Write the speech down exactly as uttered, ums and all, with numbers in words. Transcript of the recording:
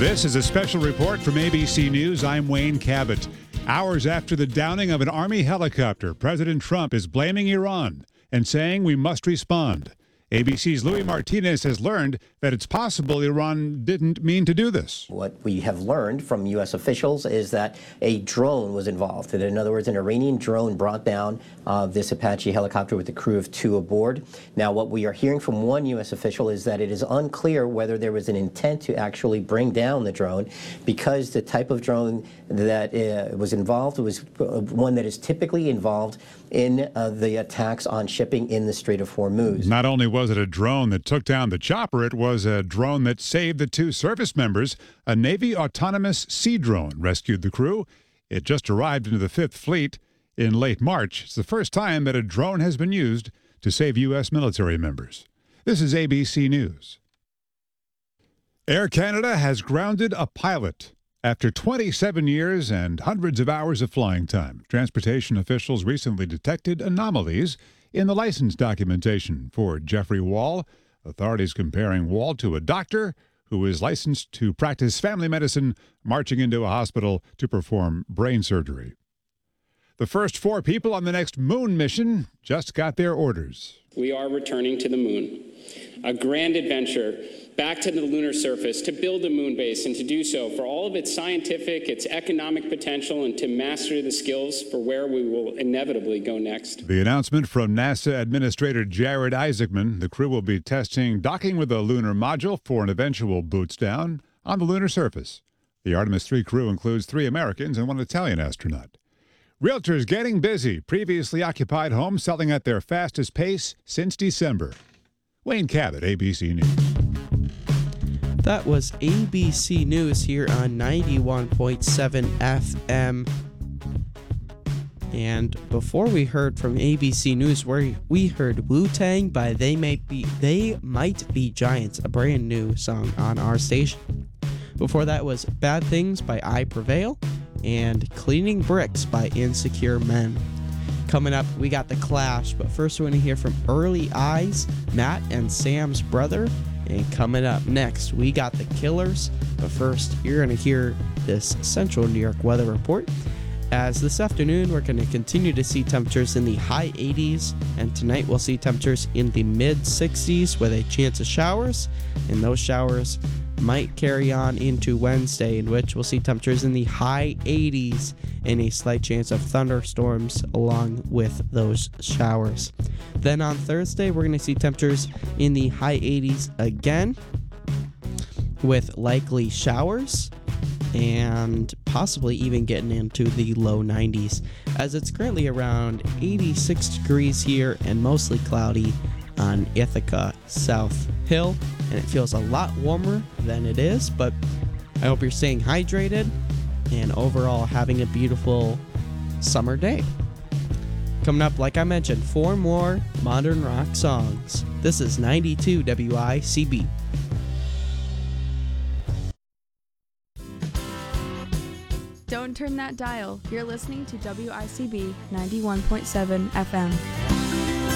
This is a special report from A B C News. I'm Wayne Cabot. Hours after the downing of an Army helicopter, President Trump is blaming Iran and saying we must respond. A B C's Louis Martinez has learned that it's possible Iran didn't mean to do this. What we have learned from U S officials is that a drone was involved. In other words, an Iranian drone brought down uh, this Apache helicopter with a crew of two aboard. Now, what we are hearing from one U S official is that it is unclear whether there was an intent to actually bring down the drone, because the type of drone that uh, was involved was one that is typically involved in uh, the attacks on shipping in the Strait of Hormuz. Not only was it a drone that took down the chopper, it was a drone that saved the two service members. A Navy autonomous sea drone rescued the crew. It just arrived into the Fifth Fleet in late March. It's the first time that a drone has been used to save U S military members. This is A B C News. Air Canada has grounded a pilot. After twenty-seven years and hundreds of hours of flying time, transportation officials recently detected anomalies in the license documentation for Jeffrey Wall. Authorities comparing Wall to a doctor who is licensed to practice family medicine, marching into a hospital to perform brain surgery. The first four people on the next moon mission just got their orders. We are returning to the moon, a grand adventure back to the lunar surface to build a moon base, and to do so for all of its scientific, its economic potential, and to master the skills for where we will inevitably go next. The announcement from NASA Administrator Jared Isaacman. The crew will be testing docking with a lunar module for an eventual boots down on the lunar surface. The Artemis three crew includes three Americans and one Italian astronaut. Realtors getting busy. Previously occupied homes selling at their fastest pace since December. Wayne Cabot, A B C News. That was A B C News here on ninety-one point seven F M. And before we heard from A B C News, where we heard Wu-Tang by They Might Be They Might Be Giants, a brand new song on our station. Before that was Bad Things by I Prevail and Cleaning Bricks by Insecure Men. Coming up, we got The Clash, but first we're going to hear from Early Eyes, Matt and Sam's brother. And coming up next, we got The Killers. But first, you're going to hear this Central New York weather report. As this afternoon, we're going to continue to see temperatures in the high eighties. And tonight, we'll see temperatures in the mid sixties with a chance of showers. And those showers might carry on into Wednesday, in which we'll see temperatures in the high eighties and a slight chance of thunderstorms along with those showers. Then on Thursday, we're going to see temperatures in the high eighties again with likely showers and possibly even getting into the low nineties, as it's currently around eighty-six degrees here and mostly cloudy on Ithaca South Hill, and it feels a lot warmer than it is, but I hope you're staying hydrated and overall having a beautiful summer day. Coming up, like I mentioned, four more modern rock songs. This is ninety-two W I C B. Don't turn that dial. You're listening to W I C B ninety-one point seven F M.